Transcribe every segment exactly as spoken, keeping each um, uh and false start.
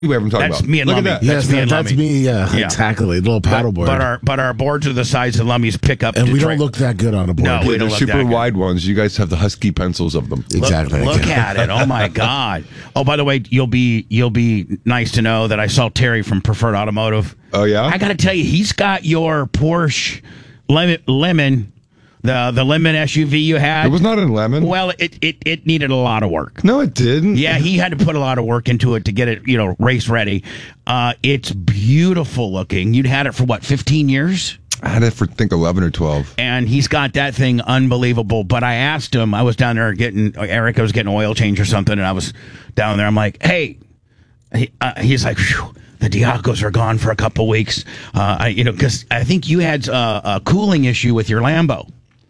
wave I'm talking That's about. me and Look Lummy. at that. Yes, That's me that, and that's Lummy. me. Yeah, Yeah. exactly. Little But, paddleboard. but our but our boards are the size of Lummy's pickup. and we Detroit. don't look that good on a board. No, we Yeah, don't they're look super that good. wide ones. You guys have the husky pencils of them. Exactly. Look, look at it. Oh my God. Oh, by the way, you'll be you'll be nice to know that I saw Terry from Preferred Automotive. Oh, yeah? I got to tell you, he's got your Porsche lemon, lemon the the lemon S U V you had. It was not in lemon. Well, it, it it needed a lot of work. No, it didn't. Yeah, he had to put a lot of work into it to get it, you know, race ready. Uh, it's beautiful looking. You'd had it for what, fifteen years? I had it for, I think, eleven or twelve. And he's got that thing unbelievable. But I asked him, I was down there getting, Eric, I was getting oil change or something, and I was down there. I'm like, hey, he, uh, he's like, phew, the Diacos are gone for a couple weeks. Uh, I, you know, because I think you had uh, a cooling issue with your Lambo.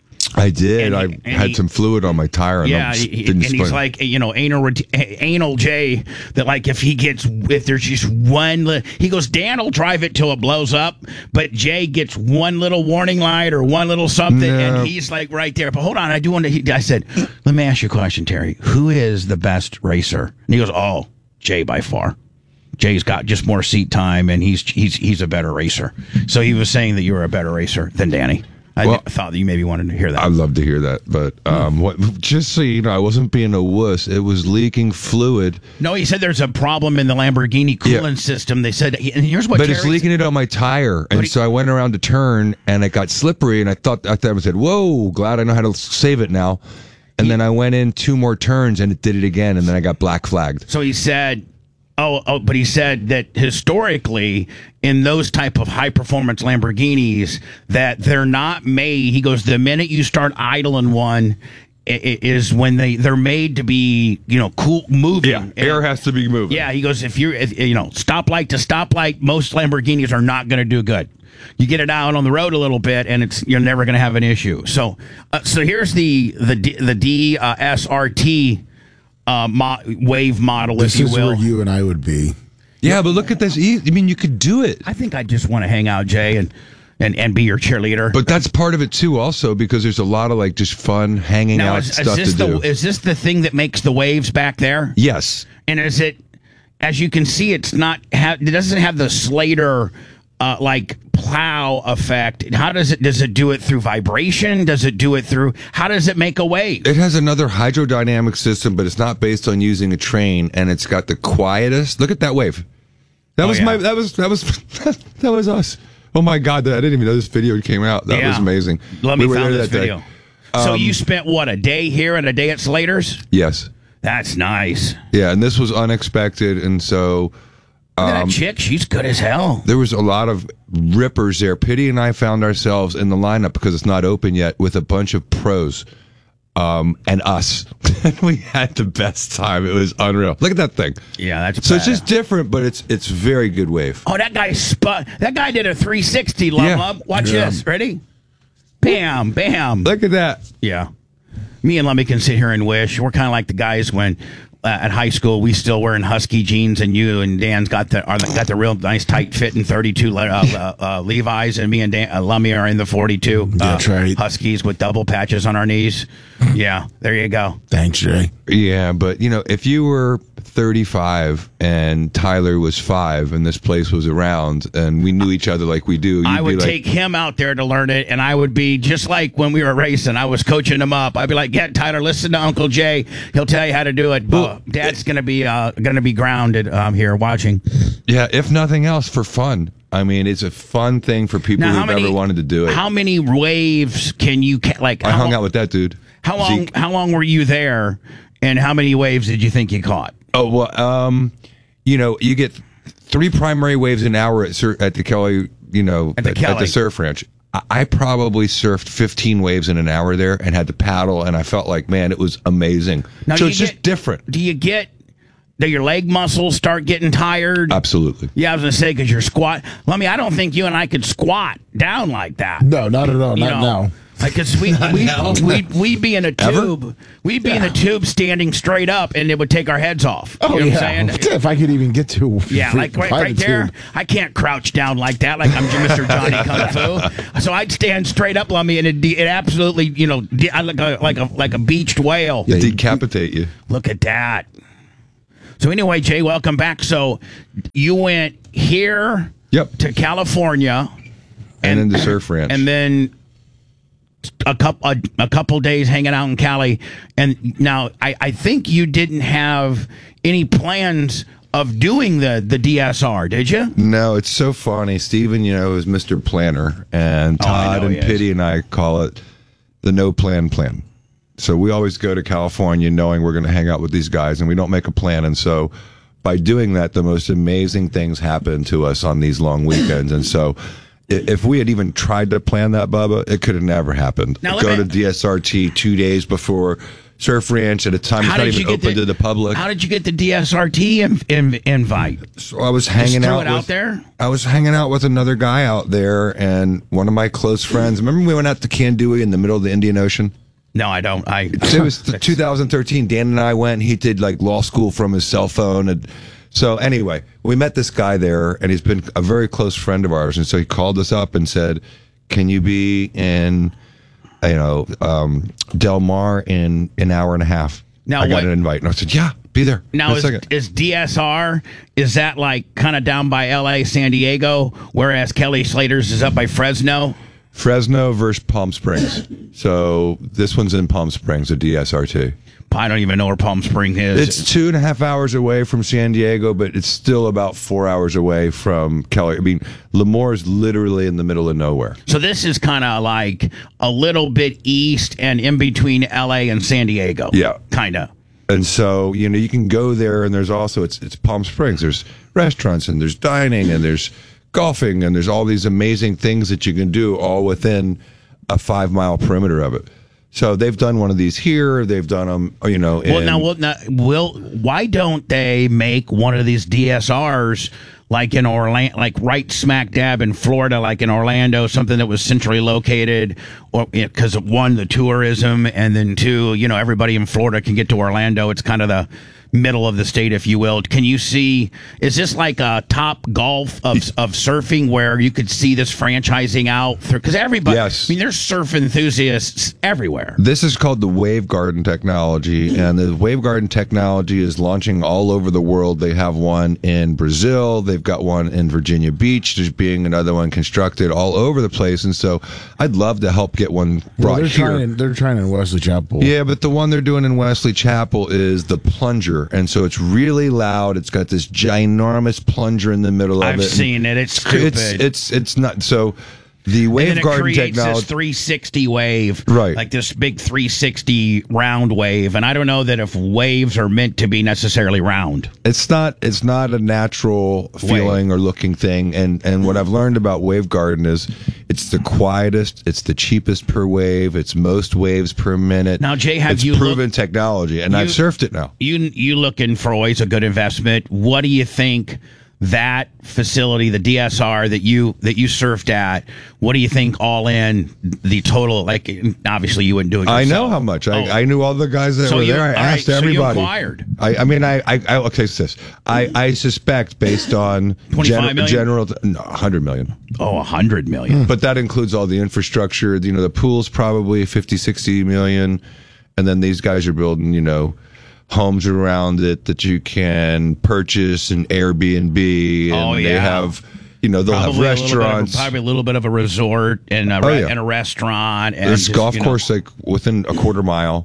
I did. And I he- and had he- some fluid on my tire. And Yeah, I he, didn't and he's split. like, you know, anal anal J. That like if he gets if there's just one, li- he goes, Dan will drive it till it blows up, but Jay gets one little warning light or one little something, No. and he's like right there. But hold on, I do want to. He, I said, let me ask you a question, Terry. Who is the best racer? And he goes, oh, Jay by far. Jay's got just more seat time, and he's he's he's a better racer. So he was saying that you were a better racer than Danny. I Well, thought that you maybe wanted to hear that. I'd love to hear that, but um, what, just so you know, I wasn't being a wuss. It was leaking fluid, No, he said there's a problem in the Lamborghini coolant Yeah. system. They said, and here's what. but it's Terry leaking it on my tire, and he- so I went around to turn, and it got slippery, and I thought I thought I said, "Whoa, glad I know how to save it now." And then I went in two more turns, and it did it again, and then I got black flagged. So he said, oh, oh, but he said that historically in those type of high performance Lamborghinis that they're not made. He goes, the minute you start idling one i- i- is when they they're made to be, you know, cool moving. And- air has to be moving. Yeah, he goes, if you're, if, you know, stoplight to stoplight, most Lamborghinis are not going to do good. You get it out on the road a little bit, and it's you're never going to have an issue. So, uh, so here's the the D, the D uh, S R T uh, mo- wave model, This if you is will. where you and I would be. yeah, but look at this. E- I mean, you could do it. I think I just want to hang out, Jay, and and, and be your cheerleader. But that's part of it too, also because there's a lot of like just fun hanging now, out is, is stuff this to the do. is this the thing that makes the waves back there? Yes. And is it, as you can see, it's not. Ha- it doesn't have the Slater uh, like plow effect. How does it? Does it do it through vibration? Does it do it through? How does it make a wave? It has another hydrodynamic system, but it's not based on using a train, and it's got the quietest. Look at that wave. That Oh, was yeah. my. That was that was that was us. Oh my God! I didn't even know this video came out. That Yeah. was amazing. Let me We were find there this that day. video. So Um, you spent what, a day here and a day at Slater's? Yes. That's nice. Yeah, and this was unexpected, and so Look at Um, that chick. She's good as hell. there was a lot of rippers there. Pity and I found ourselves in the lineup because it's not open yet with a bunch of pros. Um, and us. We had the best time. It was unreal. Look at that thing. Yeah, that's So it's badass. just different, but it's it's very good wave. Oh, that guy spun. That guy did a three sixty. Love, Yeah. love. Watch Yeah. this. Ready? Bam, bam. Look at that. Yeah. Me and Lummy can sit here and wish. We're kind of like the guys when uh, at high school we still wearing husky jeans, and you and Dan's got the are the, got the real nice tight fitting thirty-two uh, uh, uh, Levi's, and me and Dan, uh, Lummy are in the forty-two uh, That's right. Huskies with double patches on our knees. Yeah, there you go. Thanks, Jay. Yeah, but you know, if you were thirty-five and Tyler was five and this place was around and we knew each other like we do, you'd I would be like, take him out there to learn it, and I would be just like when we were racing. I was coaching him up. I'd be like, "Yeah, Tyler, listen to Uncle Jay. He'll tell you how to do it." Well, Uh, Dad's gonna be uh, gonna be grounded um, here watching. yeah, if nothing else, for fun. I mean, it's a fun thing for people Now, how who've many ever wanted to do it. How many waves can you ca- like? I how hung long, out with that dude. How long? Zeke. How long were you there? And how many waves did you think you caught? Oh well, um, you know, you get three primary waves an hour at sur- at the Kelly, you know, At the Kelly. surf ranch. I, I probably surfed fifteen waves in an hour there and had to paddle, and I felt like, man, it was amazing. Now, so do it's you just get- different. Do you get? Do your leg muscles start getting tired? Absolutely. Yeah, I was gonna say because you're squat. Let me. I don't think you and I could squat down like that. No, not at all. You Not know, now. Like, cause we we we we'd be in a Ever? tube. We'd be in a tube standing straight up, and it would take our heads off. Oh, you know yeah. what I'm saying? If I could even get to. Yeah, like right, by right the there. tube. I can't crouch down like that, like I'm Mister Johnny Kung Fu. So I'd stand straight up on me, and it, it absolutely, you know, I look like a like a like a beached whale. Decapitate you. Look at that. So anyway, Jay, welcome back. So you went here Yep. to California. And then the surf ranch. And then a couple a, a couple days hanging out in Cali. And now I, I think you didn't have any plans of doing the, the D S R, did you? No, it's so funny. Steven, you know, is Mister Planner, and Oh, I Todd know and he is. Pitty and I call it the no plan plan. So we always go to California knowing we're going to hang out with these guys, and we don't make a plan. And so by doing that, the most amazing things happen to us on these long weekends. And so i- if we had even tried to plan that, Bubba, it could have never happened. Now, let Go me- to D S R T two days before Surf Ranch at a time it's How not did even you get open the- to the public. How did you get the D S R T in, in, invite? So I was hanging Just threw out it out with, there? I was hanging out with another guy out there, and one of my close friends. Remember we went out to Kandui in the middle of the Indian Ocean? No, I don't. I It was the two thousand thirteen. Dan and I went. He did like law school from his cell phone, and so anyway, we met this guy there, and he's been a very close friend of ours. And so he called us up and said, "Can you be in, you know, um, Del Mar in an hour and a half?" Now I got what- an invite, and I said, "Yeah, be there." Now in a is, second." is D S R, is that like kind of down by L A, San Diego, whereas Kelly Slater's is up by Fresno? Fresno versus Palm Springs. So this one's in Palm Springs, a D S R T. I don't even know where Palm Springs is. It's two and a half hours away from San Diego, but it's still about four hours away from Kelly. I mean, Lemoore is literally in the middle of nowhere. So this is kind of like a little bit east and in between L A and San Diego. Yeah. Kind of. And so, you know, you can go there, and there's also, it's, it's Palm Springs. There's restaurants, and there's dining, and there's golfing, and there's all these amazing things that you can do all within a five mile perimeter of it. So they've done one of these here. They've done them, you know. In, Well, now, well, now, will why don't they make one of these D S Rs like in Orlando, like right smack dab in Florida, like in Orlando, something that was centrally located, or because of one, the tourism, and then two, you know, everybody in Florida can get to Orlando. It's kind of the middle of the state, if you will. Can you see? Is this like a Top Golf of of surfing where you could see this franchising out through? Because everybody, Yes. I mean, there's surf enthusiasts everywhere. This is called the Wave Garden technology, and the Wave Garden technology is launching all over the world. They have one in Brazil. They've got one in Virginia Beach. There's being another one constructed all over the place, and so I'd love to help get one Well, brought they're here. trying. They're trying in Wesley Chapel. Yeah, but the one they're doing in Wesley Chapel is the plunger, and so it's really loud. It's got this ginormous plunger in the middle of I've it. seen it. It's stupid. It's it's it's not so. The And Wave then it Garden creates technology. this three sixty wave, Right. Like this big three sixty round wave, and I don't know that if waves are meant to be necessarily round. It's not. It's not a natural feeling or looking thing. And and what I've learned about Wave Garden is, it's the quietest. It's the cheapest per wave. It's most waves per minute. Now, Jay, have it's you proven looked- technology, and I've you- surfed it now. You you looking for always a good investment? What do you think that facility, the D S R that you that you surfed at? What do you think all in the total? Like, obviously you wouldn't do it yourself. I know how much. I, Oh. I knew all the guys that So were you- there. I all right, asked so you everybody. inquired. I, I mean, I, I, I okay. So this, I, I suspect based on twenty-five million? general, no, one hundred million. Oh, a hundred million. But that includes all the infrastructure. You know, the pool's probably fifty, sixty million. And then these guys are building, you know, homes around it that you can purchase and Airbnb. And Oh, they yeah. have, you know, they'll Probably have a little bit of a- restaurants. probably a little bit of a resort and a, Oh, re- yeah. and a restaurant. And There's just, golf you know, course like within a quarter mile.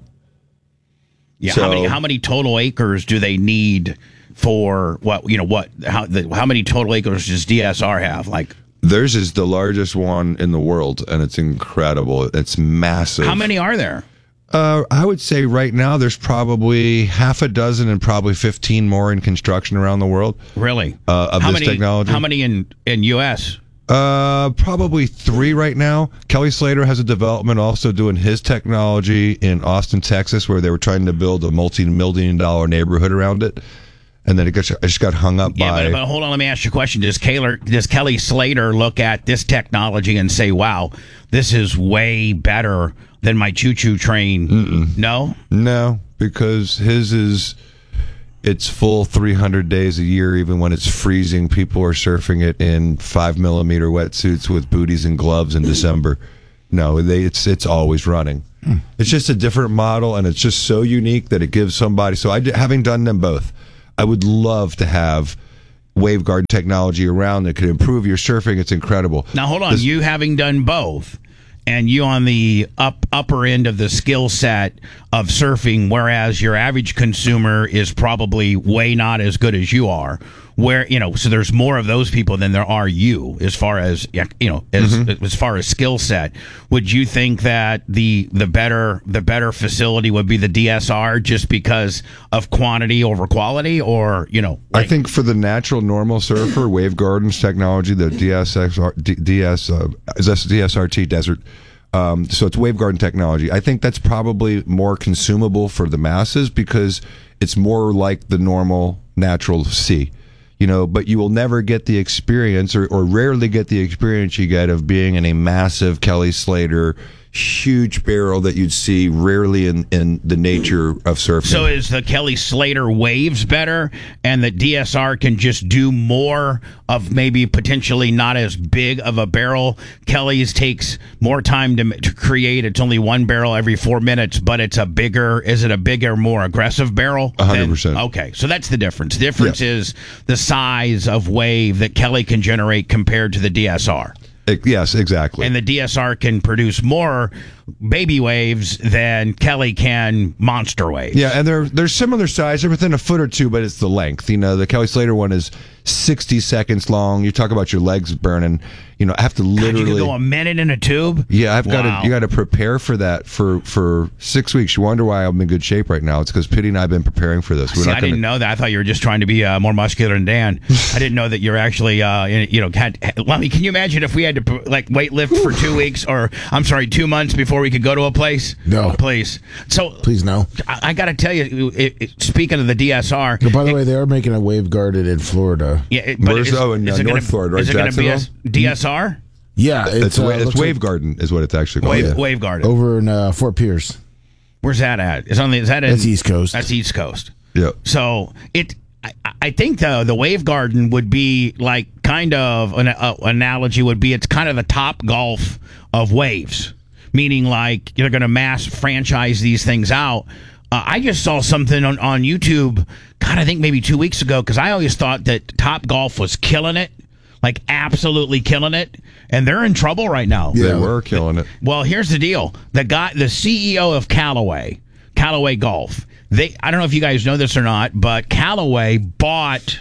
Yeah, So- how many how many total acres do they need for what you know what how the, how many total acres does D S R have? Like Theirs is the largest one in the world, and it's incredible. It's massive. how many are there? Uh, I would say right now there's probably half a dozen and probably fifteen more in construction around the world. Really? Uh, of how this many, technology? How many in in U S? Uh, probably three right now. Kelly Slater has a development also doing his technology in Austin, Texas, where they were trying to build a multi-million dollar neighborhood around it. And then it, got, it just got hung up Yeah, by... but, but hold on. Let me ask you a question. Does Kaler, does Kelly Slater look at this technology and say, "Wow, this is way better than my choo-choo train"? Mm-mm. No. No, because his is... It's full three hundred days a year, even when it's freezing. People are surfing it in five millimeter wetsuits with booties and gloves in December. No, they, it's it's always running. It's just a different model, and it's just so unique that it gives somebody. So I, did- having done them both, I would love to have waveguard technology around that could improve your surfing. It's incredible. Now, hold on. This- you having done both, and you on the up upper end of the skill set of surfing, whereas your average consumer is probably way not as good as you are. Where, you know, so there's more of those people than there are you, as far as, you know, as Mm-hmm. as far as skill set. Would you think that the the better the better facility would be the D S R just because of quantity over quality, or, you know? I like- think for the natural normal surfer, Wavegarden's technology, the D S X R, D, DS uh, is this D S R T Desert. Um, so it's Wavegarden technology. I think that's probably more consumable for the masses because it's more like the normal natural sea. You know, but you will never get the experience, or, or rarely get the experience you get of being in a massive Kelly Slater, huge barrel that you'd see rarely in, in the nature of surfing. So is the Kelly Slater waves better, and the D S R can just do more of maybe potentially not as big of a barrel? Kelly's takes more time to, to create. It's only one barrel every four minutes, but it's a bigger, is it a bigger, more aggressive barrel? one hundred than- percent. Okay, so that's the difference. The difference Yeah. is the size of wave that Kelly can generate compared to the D S R. It- yes, exactly. And the D S R can produce more baby waves than Kelly can monster waves. Yeah, and they're they're similar size. They're within a foot or two, but it's the length. You know, the Kelly Slater one is sixty seconds long. You talk about your legs burning. You know, I have to God, literally. you can go a minute in a tube? Yeah, I've got Wow. to. You got to prepare for that for for six weeks. You wonder why I'm in good shape right now. It's because Pitty and I have been preparing for this. We're See, not I gonna, didn't know that. I thought you were just trying to be uh, more muscular than Dan. I didn't know that you're actually, uh, in, you know, had. Let me. Can you imagine if we had to like weight lift for two weeks, or I'm sorry, two months before we could go to a place? No. please. So Please no. I, I got to tell you, it, it, speaking of the D S R, But by the way, they are making a wave guarded in Florida. yeah, it, but Where's- is, oh, in, is uh, it gonna, North Florida, right? Is it going to be a Jacksonville? D S R? Yeah, It's, it's, uh, wa- it's looks like Wave Garden is what it's actually called. Wave, yeah. Wave Garden. over in uh, Fort Pierce. Where's that at? Is on the? Is that in, That's East Coast. That's East Coast. Yeah. So it, I, I think the the Wave Garden would be like kind of an uh, analogy would be it's kind of the Top Golf of waves, meaning like you're going to mass franchise these things out. Uh, I just saw something on, on YouTube, God, I think maybe two weeks ago, because I always thought that Top Golf was killing it, like absolutely killing it, and they're in trouble right now. They Yeah. were killing it. Well, here's the deal: the guy, the C E O of Callaway, Callaway Golf. They, I don't know if you guys know this or not, but Callaway bought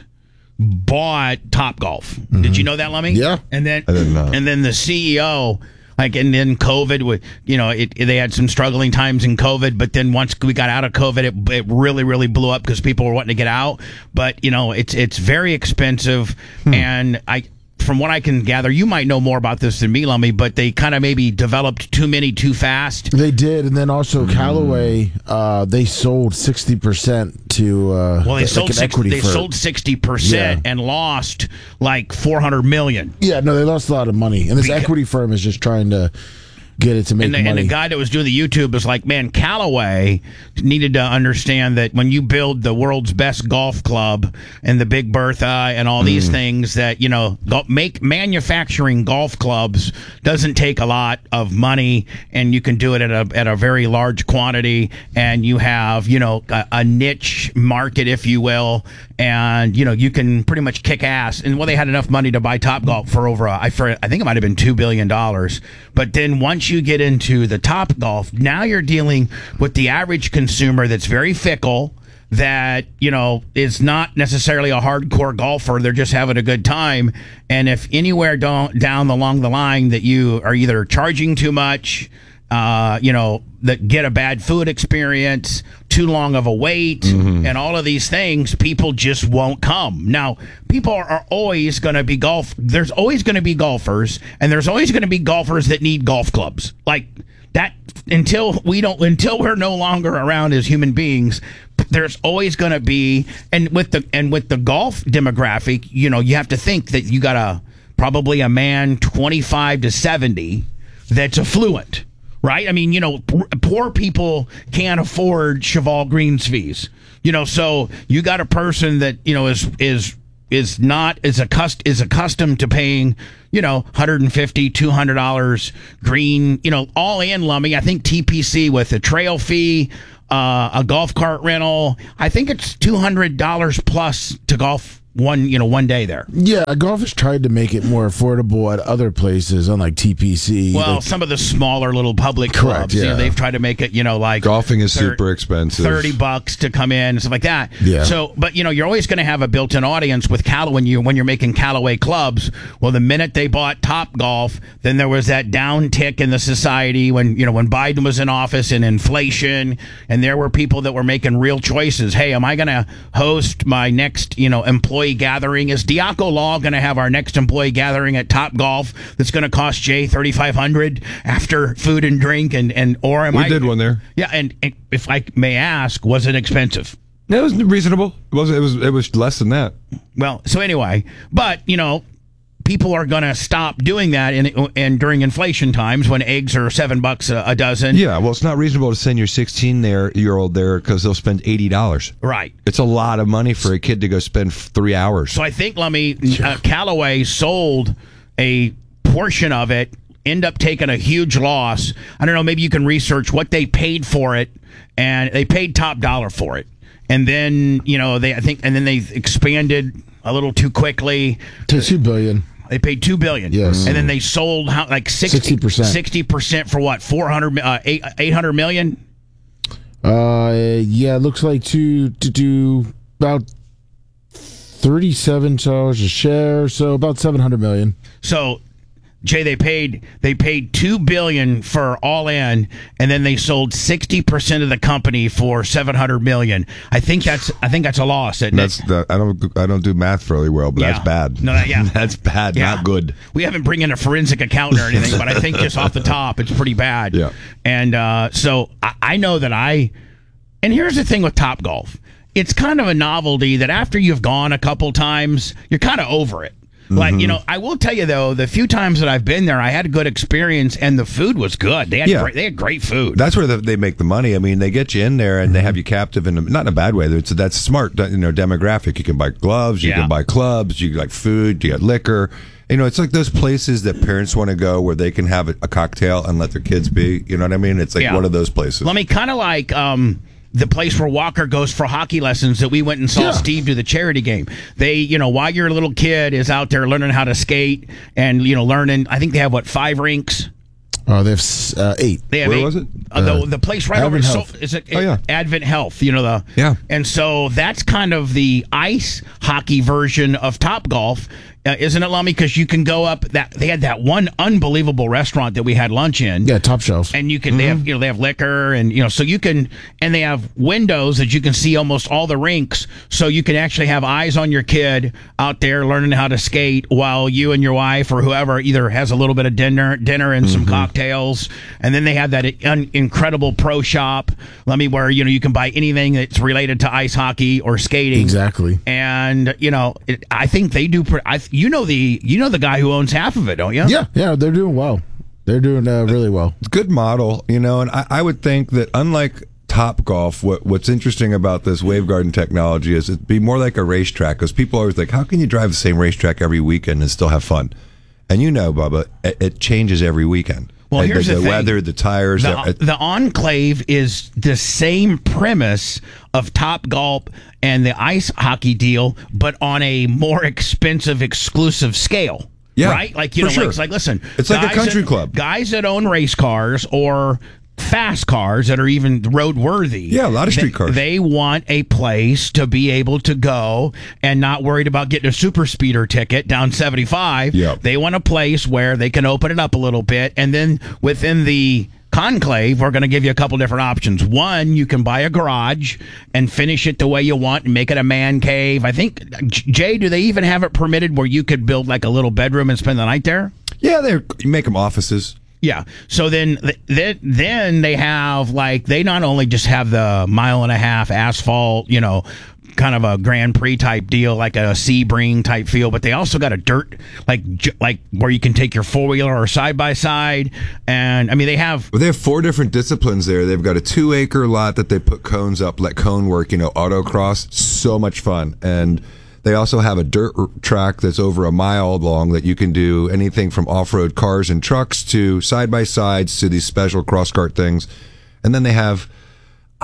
bought Top Golf. Did you know that, Lummy? Yeah. And then I did not. and then the C E O. Like, and then COVID, would, you know, it, they had some struggling times in COVID, but then once we got out of COVID, it, it really, really blew up because people were wanting to get out. But, you know, it's it's very expensive. And I, from what I can gather, you might know more about this than me, Lummy, but they kind of maybe developed too many too fast. They did, and then also Callaway, uh, they sold sixty percent to uh, Well, they like sold an six, equity they firm. sold sixty percent Yeah. and lost like four hundred million. Yeah, no, they lost a lot of money, and this Because- equity firm is just trying to get it to make And the, money. and the guy that was doing the YouTube was like, man, Callaway needed to understand that when you build the world's best golf club and the Big Bertha and all these things, that, you know, go, make manufacturing golf clubs doesn't take a lot of money, and you can do it at a at a very large quantity, and you have, you know, a, a niche market, if you will, and, you know, you can pretty much kick ass. And well, they had enough money to buy Topgolf for over, a, I, for, I think it might have been two billion dollars. But then once you get into the Topgolf, now you're dealing with the average consumer that's very fickle, that, you know, is not necessarily a hardcore golfer. They're just having a good time. And if anywhere down, down along the line that you are either charging too much, uh, you know, that get a bad food experience, too long of a wait, and all of these things, people just won't come. Now, people are, are always going to be golf. There's always going to be golfers, and there's always going to be golfers that need golf clubs. Like that, until we don't, until we're no longer around as human beings, there's always going to be, and with the and with the golf demographic, you know, you have to think that you got a probably a man twenty-five to seventy that's affluent. Right? I mean, you know, p- poor people can't afford Cheval Greens fees. You know, so you got a person that, you know, is is is not is accust- is accustomed to paying, you know, one hundred fifty dollars, two hundred dollars green, you know, all in, Lummy. I think T P C with a trail fee, uh, a golf cart rental. I think it's two hundred dollars plus to golf one, you know, one day there. Yeah, golf has tried to make it more affordable at other places, unlike T P C. Well, like, some of the smaller little public Correct, clubs, you know, yeah. they've tried to make it, you know, like Golfing is thir- super expensive. thirty bucks to come in and stuff like that. Yeah. So, but you know, you're always going to have a built-in audience with Callaway when you when you're making Callaway clubs. Well, the minute they bought Top Golf, then there was that down tick in the society when you know when Biden was in office and inflation, and there were people that were making real choices. Hey, am I going to host my next you know employee gathering? Is Diaco Law going to have our next employee gathering at Top Golf that's going to cost Jay thirty-five hundred dollars after food and drink and and or am We I did one there. Yeah, and, and if I may ask, was it expensive? No, it was reasonable. It was it was it was less than that. Well, so anyway, but you know, people are going to stop doing that in and during inflation times when eggs are seven bucks a, a dozen. Yeah, well, it's not reasonable to send your sixteen there year old there because they'll spend eighty dollars. Right. It's a lot of money for a kid to go spend f- three hours. So I think Lummy uh, Callaway sold a portion of it. End up taking a huge loss. I don't know. Maybe you can research what they paid for it, and they paid top dollar for it. And then you know they I think and then they expanded a little too quickly to two billion. They paid two billion. Yes. And then they sold how like sixty percent. Sixty percent for what? Four hundred, uh, eight eight hundred million. Uh, yeah, it looks like to to do about thirty-seven dollars a share, so about seven hundred million. So, Jay, they paid they paid two billion for all in, and then they sold sixty percent of the company for seven hundred million. I think that's I think that's a loss. Isn't That's it? the, I don't I don't do math really well, but Yeah. that's bad. No, that- yeah. that's bad. Yeah. Not good. We haven't bring in a forensic accountant or anything, but I think just off the top, it's pretty bad. Yeah. And uh, so I, I know that I. And here's the thing with Top Golf, it's kind of a novelty that after you've gone a couple times, you're kind of over it. Like, you know, I will tell you though, the few times that I've been there, I had a good experience, and the food was good. They had Yeah. great, they had great food. That's where the, they make the money. I mean, they get you in there and they have you captive in a, not in a bad way. It's that's smart, you know, demographic. You can buy gloves, you Yeah. can buy clubs, you like food, you got liquor. You know, it's like those places that parents want to go where they can have a, a cocktail and let their kids be. You know what I mean? It's like Yeah. one of those places. Let me kind of like um, the place where Walker goes for hockey lessons that we went and saw Yeah. Steve do the charity game. They, you know, while your little kid is out there learning how to skate and, you know, learning, I think they have, what, five rinks? Oh, they have uh, eight. They have Where eight. was it? Uh, the, the place right over Advent so, Health. is it, Oh, yeah. Advent Health, you know the Yeah. And so that's kind of the ice hockey version of Top Golf, uh, isn't it, Lummy? Because you can go up that they had that one unbelievable restaurant that we had lunch in. Yeah, top shelf. And you can, they have, you know, they have liquor and, you know, so you can, and they have windows that you can see almost all the rinks. So you can actually have eyes on your kid out there learning how to skate while you and your wife or whoever either has a little bit of dinner, dinner and some cocktails. And then they have that un- incredible pro shop, let me, where, you know, you can buy anything that's related to ice hockey or skating. Exactly. And, you know, it, I think they do, pre- I, you know, the, you know, the guy who owns half of it, don't you? Yeah, yeah, they're doing well. They're doing uh, really well. Good model, you know, and I, I would think that unlike Top Golf, what what's interesting about this Wave Garden technology is it'd be more like a racetrack because people always like, how can you drive the same racetrack every weekend and still have fun? And you know, Bubba, it, it changes every weekend. Well, And here's the, the, the thing. weather, the tires. The, it- the Enclave is the same premise of Top Golf and the ice hockey deal, but on a more expensive, exclusive scale. Yeah, right? Like, you for know, sure. like, it's like, listen, It's like a guys country that- club. Guys that own race cars or fast cars that are even road worthy. Yeah, a lot of street they, cars. They want a place to be able to go and not worried about getting a super speeder ticket down seventy-five. Yep. They want a place where they can open it up a little bit, and then within the Conclave, we're going to give you a couple different options. One, you can buy a garage and finish it the way you want and make it a man cave. I think, J- Jay, do they even have it permitted where you could build like a little bedroom and spend the night there? yeah, they you make them offices. Yeah. So then, th- then they have like they not only just have the mile and a half asphalt, you know, kind of a Grand Prix type deal, like a Sebring type feel, but they also got a dirt like j- like where you can take your four wheeler or side by side, and I mean they have. Well, they have four different disciplines there. They've got a two acre lot that they put cones up, let cone work, you know, autocross. So much fun. And they also have a dirt r- track that's over a mile long that you can do anything from off-road cars and trucks to side-by-sides to these special cross-kart things. And then they have,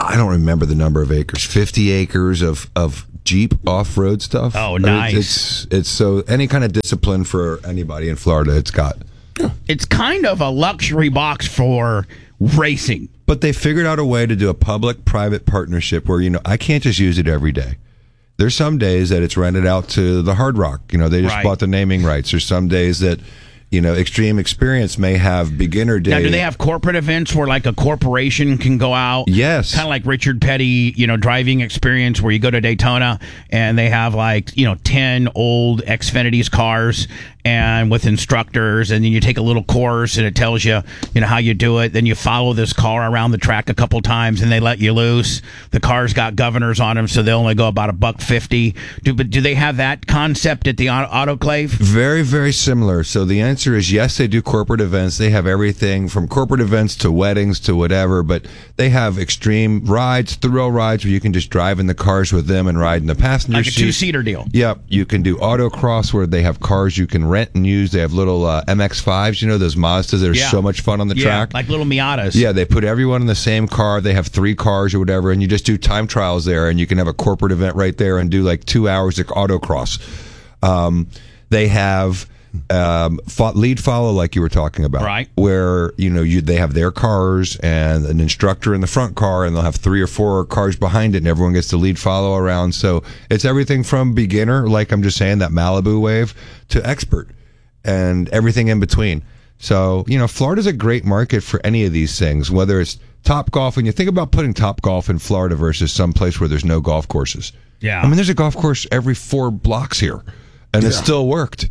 I don't remember the number of acres, fifty acres of, of Jeep off-road stuff. Oh, nice. It's, it's so any kind of discipline for anybody in Florida, it's got. It's kind of a luxury box for racing. But they figured out a way to do a public-private partnership where, you know, I can't just use it every day. There's some days that it's rented out to the Hard Rock. You know, they just Right. bought the naming rights. There's some days that, you know, Extreme Experience may have beginner day. Now, do they have corporate events where like a corporation can go out? Yes. Kind of like Richard Petty, you know, driving experience where you go to Daytona and they have like, you know, ten old Xfinity's cars and with instructors, and then you take a little course and it tells you, you know, how you do it. Then you follow this car around the track a couple times and they let you loose. The car's got governors on them, so they only go about a buck fifty. Do, but do they have that concept at the auto- autoclave? Very, very similar. So the answer is yes, they do corporate events. They have everything from corporate events to weddings to whatever, but they have extreme rides, thrill rides where you can just drive in the cars with them and ride in the passenger Like a seat. two-seater deal. Yep. You can do autocross where they have cars you can rent and use. They have little uh, M X fives, you know, those Mazdas that are Yeah. so much fun on the Yeah, track. like little Miatas. Yeah, they put everyone in the same car. They have three cars or whatever, and you just do time trials there, and you can have a corporate event right there and do like two hours of autocross. Um, they have um, fo- lead follow, like you were talking about, Right. where you know you they have their cars and an instructor in the front car, and they'll have three or four cars behind it, and everyone gets to lead follow around. So it's everything from beginner, like I'm just saying, that Malibu wave, to expert, and everything in between. So, you know, Florida's a great market for any of these things, whether it's Top Golf. When you think about putting Top Golf in Florida versus some place where there's no golf courses. Yeah. I mean, there's a golf course every four blocks here, and it still worked.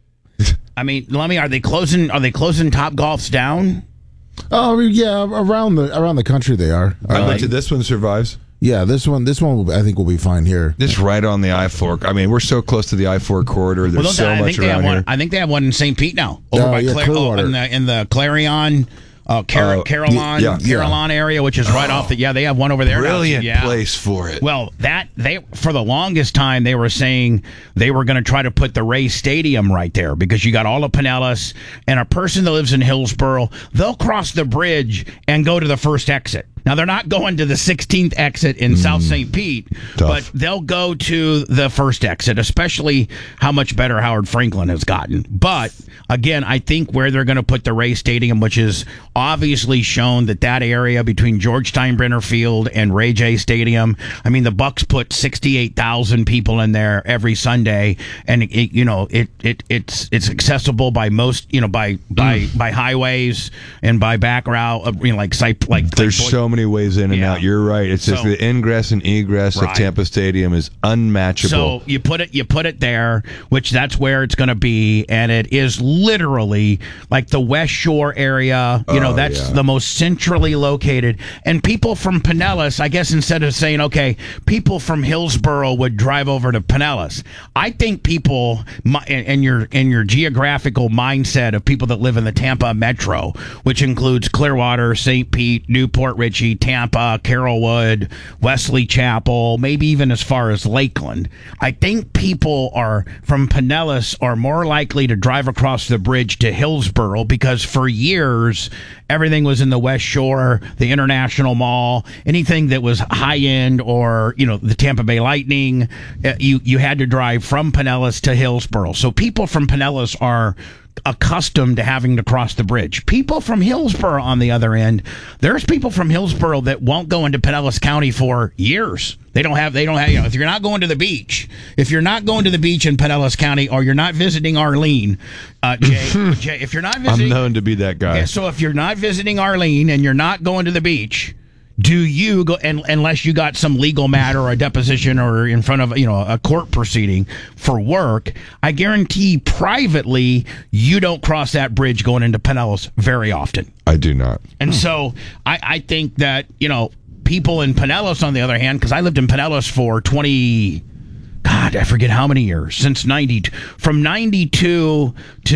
I mean, let me. Are they closing? Are they closing Top Golfs down? Oh yeah, around the around the country they are. I Uh, bet you this one survives. yeah, this one this one will, I think will be fine here. This right on the I four. I mean, we're so close to the I four corridor. There's Well, don't so they- I much think they have around one. here. I think they have one in Saint Pete now, over Oh, by yeah, Cla- oh, Clearwater. in the in the Clarion, uh, Car- Oh, Carillon, yeah, yeah. Carillon area, which is right off the. Yeah, they have one over there. now, too. Brilliant yeah. place for it. Well, that they for the longest time they were saying they were going to try to put the Ray Stadium right there because you got all of Pinellas, and a person that lives in Hillsboro, they'll cross the bridge and go to the first exit. Now they're not going to the sixteenth exit in South Saint Pete, Tough. but they'll go to the first exit, especially how much better Howard Franklin has gotten. But again, I think where they're going to put the Ray Stadium, which is obviously shown that that area between George Steinbrenner Field and Ray J Stadium, I mean, the Bucks put sixty-eight thousand people in there every Sunday, and it, you know, it, it it's it's accessible by most, you know, by by by highways and by back route, uh, you know, like site like There's like, so many ways in and Yeah. out. You're right. It's just So- the ingress and egress Right. of Tampa Stadium is unmatchable. So you put it, you put it there, which that's where it's going to be, and it is literally like the West Shore area. You know, Oh, that's yeah. the most centrally located. And people from Pinellas, I guess, instead of saying, okay, people from Hillsboro would drive over to Pinellas. I think people, my- and and your and your geographical mindset of people that live in the Tampa metro, which includes Clearwater, Saint Pete, Newport Richey, Tampa, Carrollwood, Wesley Chapel, maybe even as far as Lakeland. I think people are from Pinellas are more likely to drive across the bridge to Hillsboro because for years everything was in the West Shore, the International Mall, anything that was high end, or you know the Tampa Bay Lightning. uh, You you had to drive from Pinellas to Hillsboro. So people from Pinellas are accustomed to having to cross the bridge. People from Hillsboro, on the other end, there's people from Hillsboro that won't go into Pinellas County for years. They don't have, they don't have, you know, if you're not going to the beach, if you're not going to the beach in Pinellas County, or you're not visiting Arlene, uh, Jay, Jay, if you're not I'm visiting, known to be that guy. yeah, so if you're not visiting Arlene and you're not going to the beach, do you go, and, unless you got some legal matter or a deposition or in front of, you know, a court proceeding for work, I guarantee privately you don't cross that bridge going into Pinellas very often. I do not. And so I, I think that, you know, people in Pinellas, on the other hand, because I lived in Pinellas for twenty, God, I forget how many years, since ninety, from ninety-two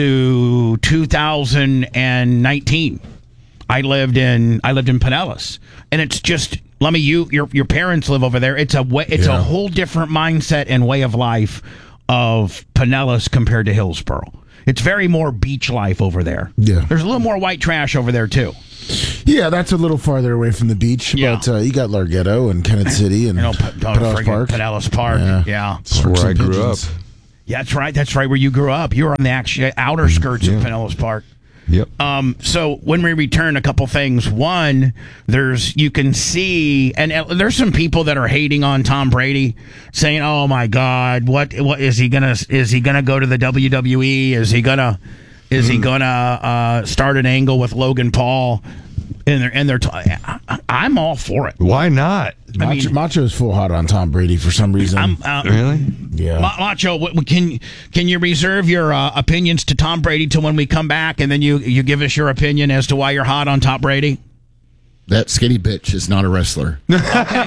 to two thousand nineteen. I lived in I lived in Pinellas, and it's just let me you your your parents live over there. It's a way, it's Yeah. a whole different mindset and way of life of Pinellas compared to Hillsboro. It's very more beach life over there. Yeah. There's a little more white trash over there too. Yeah, that's a little farther away from the beach. Yeah. But uh, you got Larghetto and Kennett City and You know, P- don't Pinellas forget Park. Pinellas Park. Yeah. Yeah. That's where I grew up. Pigeons. Yeah, that's right. That's right where you grew up. You were on the actual outer skirts Yeah. of Pinellas Park. Yep. Um, so when we return, a couple things. One, there's you can see, and uh, there's some people that are hating on Tom Brady, saying, "Oh my God, what what is he gonna is he gonna go to the W W E? Is he gonna is he gonna uh, start an angle with Logan Paul?" And they're and they're t- I, I'm all for it. Why not? I Macho, mean- Macho's full hot on Tom Brady for some reason. I'm uh, Really? yeah. Ma- Macho, what, what- can can you reserve your uh, opinions to Tom Brady till when we come back, and then you, you give us your opinion as to why you're hot on Tom Brady? That skinny bitch is not a wrestler. All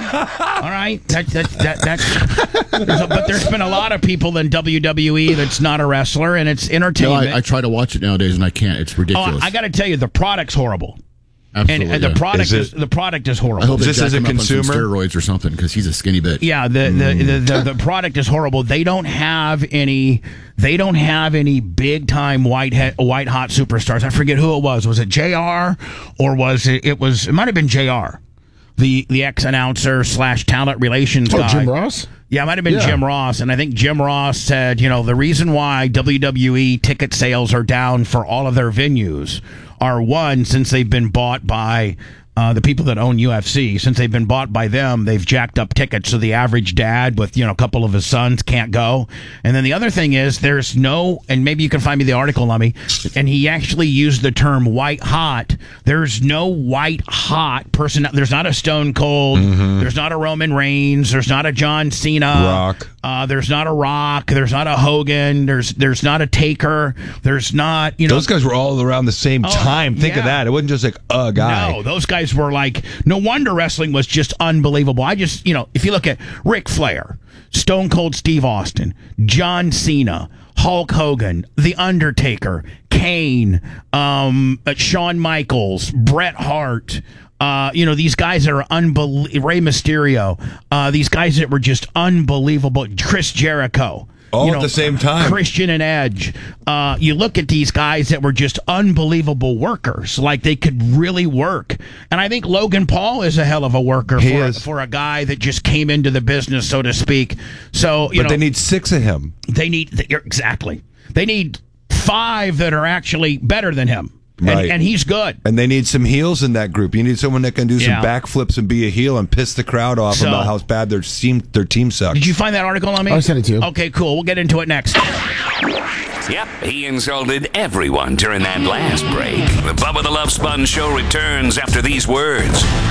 right, that, that, that, that's. There's a, but there's been a lot of people in W W E that's not a wrestler, and it's No, entertainment. I, I try to watch it nowadays and I can't. It's oh, ridiculous. I, I got to tell you, the product's horrible, and, Absolutely. and the yeah. product Is is, it- the product is I horrible. hope they Just jack as a him up on some consumer? steroids or something because he's a skinny bitch. Yeah, the the, the, the the product is horrible. They don't have any. They don't have any big time white he, white hot superstars. I forget who it was. Was it J R or was it? It was. It might have been J R, the the ex announcer slash talent relations Oh, guy. Jim Ross? Yeah, it might have been Yeah. Jim Ross, and I think Jim Ross said, you know, the reason why W W E ticket sales are down for all of their venues are one, since they've been bought by uh, the people that own U F C. Since they've been bought by them, they've jacked up tickets, so the average dad with, you know, a couple of his sons can't go. And then the other thing is there's no, and maybe you can find me the article, Lummy, and he actually used the term white hot. There's no white hot person. There's not a Stone Cold. There's not a Roman Reigns. There's not a John Cena. Rock. Uh, there's not a Rock. There's not a Hogan. There's there's not a Taker. There's not, you know. Those guys were all around the same Oh, time. Think yeah. of that. It wasn't just like a guy. No, those guys were like, no wonder wrestling was just unbelievable. I just, you know, if you look at Ric Flair, Stone Cold Steve Austin, John Cena, Hulk Hogan, The Undertaker, Kane, um, uh, Shawn Michaels, Bret Hart. Uh, you know, these guys that are unbelievable. Rey Mysterio. Uh, these guys that were just unbelievable. Chris Jericho. All you at the same time. Christian and Edge. Uh, you look at these guys that were just unbelievable workers. Like they could really work. And I think Logan Paul is a hell of a worker He for, is. for a guy that just came into the business, so to speak. So, you But know, they need six of him. they need, they're- exactly. They need five that are actually better than him. And, Right. and he's good. And they need some heels in that group. You need someone that can do some Yeah. backflips and be a heel and piss the crowd off So- about how bad their team their team sucks. Did you find that article on me? I sent it to you. Okay, cool. We'll get into it next. Yep, he insulted everyone during that last break. The Bubba the Love Sponge Show returns after these words.